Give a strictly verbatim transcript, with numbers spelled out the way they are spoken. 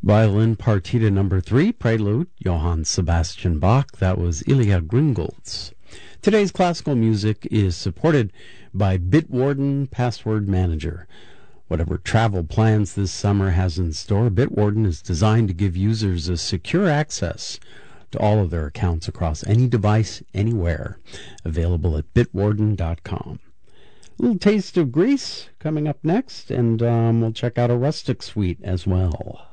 Violin Partita number three, Prelude, Johann Sebastian Bach. That was Ilya Gringolds. Today's classical music is supported by Bitwarden Password Manager. Whatever travel plans this summer has in store, Bitwarden is designed to give users a secure access to all of their accounts across any device, anywhere. Available at bitwarden dot com. A little taste of Greece coming up next, and um, we'll check out a rustic suite as well.